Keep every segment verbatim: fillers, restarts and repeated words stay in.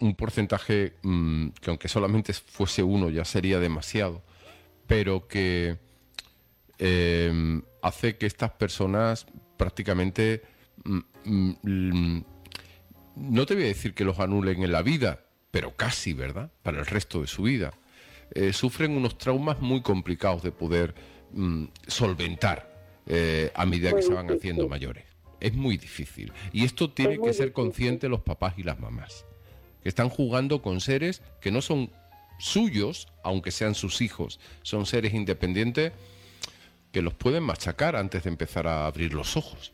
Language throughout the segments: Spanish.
un porcentaje mmm, que aunque solamente fuese uno ya sería demasiado, pero que eh, hace que estas personas prácticamente, mm, mm, no te voy a decir que los anulen en la vida, pero casi, ¿verdad? Para el resto de su vida. Eh, sufren unos traumas muy complicados de poder mm, solventar eh, a medida que Muy se van difícil. haciendo mayores. Es muy difícil. Y esto tiene Es que muy ser difícil. consciente los papás y las mamás, que están jugando con seres que no son suyos, aunque sean sus hijos. Son seres independientes que los pueden machacar antes de empezar a abrir los ojos.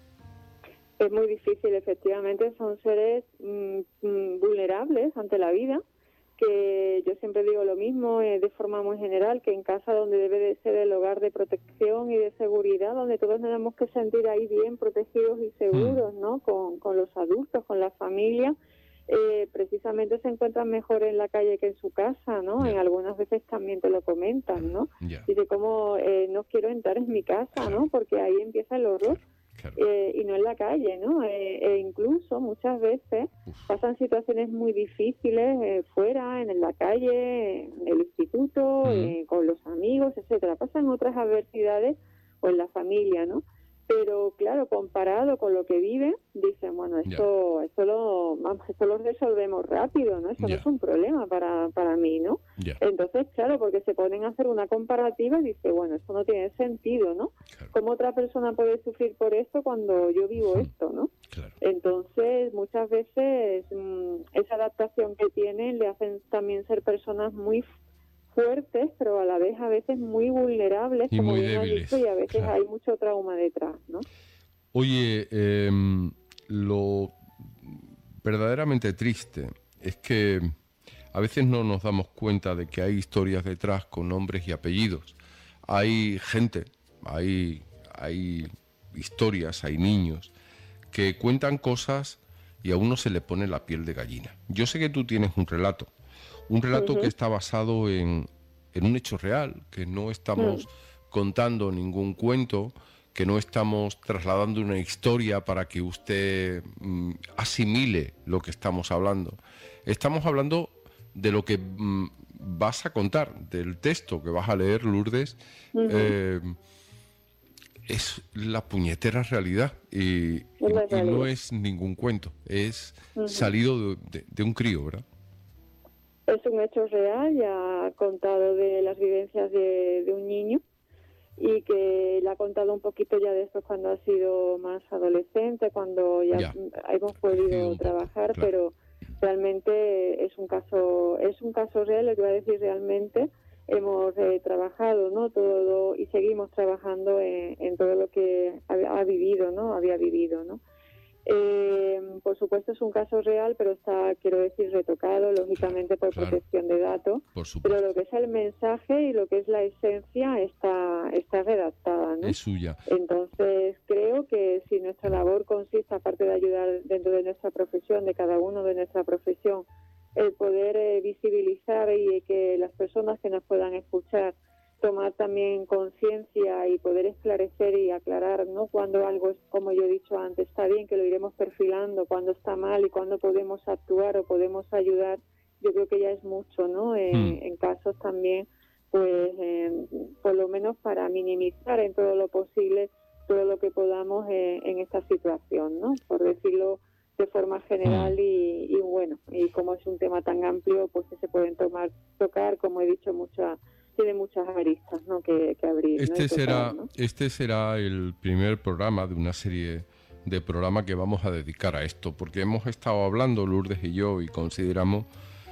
Es muy difícil, efectivamente, son seres mm, mm, vulnerables ante la vida, que yo siempre digo lo mismo eh, de forma muy general, que en casa donde debe de ser el hogar de protección y de seguridad, donde todos tenemos que sentir ahí bien protegidos y seguros, ¿no? Con, con los adultos, con la familia, eh, precisamente se encuentran mejor en la calle que en su casa, ¿no? Yeah. En algunas veces también te lo comentan, ¿no? Yeah. Dice, como eh, no quiero entrar en mi casa, Claro. ¿no? Porque ahí empieza el horror. Claro. Eh, y no en la calle, ¿no? Eh, e incluso muchas veces Uf. pasan situaciones muy difíciles eh, fuera, en la calle, en el instituto, Uh-huh. eh, con los amigos, etcétera. Pasan otras adversidades o en la familia, ¿no? Pero claro, comparado con lo que viven, dicen, bueno, esto, Yeah. esto lo, vamos, esto lo resolvemos rápido, ¿no? Eso Yeah. no es un problema para, para mí, ¿no? Yeah. Entonces, claro, porque se ponen a hacer una comparativa y dice, bueno, esto no tiene sentido, ¿no? Claro. ¿Cómo otra persona puede sufrir por esto cuando yo vivo Hmm. esto, no? Claro. Entonces, muchas veces mmm, esa adaptación que tienen le hacen también ser personas muy fuertes, pero a la vez a veces muy vulnerables, Y como muy bien has débiles, dicho, y a veces claro. hay mucho trauma detrás, ¿no? Oye, eh, lo verdaderamente triste es que a veces no nos damos cuenta de que hay historias detrás con nombres y apellidos. Hay gente, hay, hay historias, hay niños que cuentan cosas y a uno se le pone la piel de gallina. Yo sé que tú tienes un relato, un relato Uh-huh. que está basado en, en un hecho real, que no estamos Mm. contando ningún cuento, que no estamos trasladando una historia para que usted mm, asimile lo que estamos hablando. Estamos hablando de lo que mm, vas a contar, del texto que vas a leer, Lourdes. Uh-huh. eh, es la puñetera realidad y, y- Es la y realidad. no es ningún cuento, es Ujú. salido de, de- de un crío, ¿verdad? Es un hecho real, ya ha contado de las vivencias de, de un niño y que le ha contado un poquito ya de esto cuando ha sido más adolescente, cuando ya, Ya. hemos Ha crecido podido un poco, trabajar, claro. pero realmente es un caso es un caso real, lo que voy a decir realmente. Hemos eh, trabajado, ¿no? Todo y seguimos trabajando en, en todo lo que ha, ha vivido, ¿no? Había vivido, ¿no? Eh, por supuesto es un caso real, pero está, quiero decir, retocado, lógicamente por claro. protección de datos. Por Pero supuesto, lo que es el mensaje y lo que es la esencia está, está redactada, ¿no? es suya. Entonces, creo que si nuestra labor consiste, aparte de ayudar dentro de nuestra profesión, de cada uno de nuestra profesión, el poder eh, visibilizar y que las personas que nos puedan escuchar tomar también conciencia y poder esclarecer y aclarar, ¿no? Cuando algo es, como yo he dicho antes, está bien, que lo iremos perfilando, cuando está mal y cuando podemos actuar o podemos ayudar, yo creo que ya es mucho, ¿no? Eh, Hmm. En casos también, pues, eh, por lo menos para minimizar en todo lo posible todo lo que podamos eh, en esta situación, ¿no? Por decirlo de forma general Hmm. y, y bueno, y como es un tema tan amplio, pues que se pueden tomar, tocar, como he dicho, muchas tiene muchas aristas, ¿no? que, que abrir. Este ¿no? Y tocar, será, ¿no? este será el primer programa de una serie de programas que vamos a dedicar a esto, porque hemos estado hablando, Lourdes y yo, y consideramos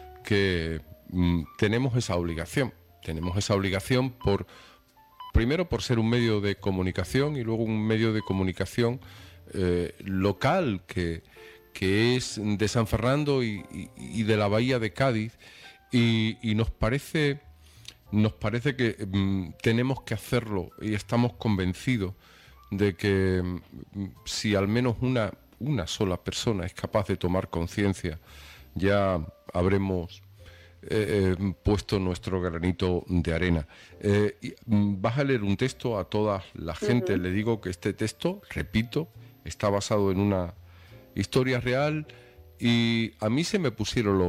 que mm, tenemos esa obligación. Tenemos esa obligación por, primero por ser un medio de comunicación y luego un medio de comunicación eh, local que, que es de San Fernando y, y- y de la Bahía de Cádiz, y, y nos parece... Nos parece que mm, tenemos que hacerlo y estamos convencidos de que mm, si al menos una, una sola persona es capaz de tomar conciencia, ya habremos eh, eh, puesto nuestro granito de arena. Eh, y, mm, vas a leer un texto a toda la gente. Ujú. Le digo que este texto, repito, está basado en una historia real y a mí se me pusieron los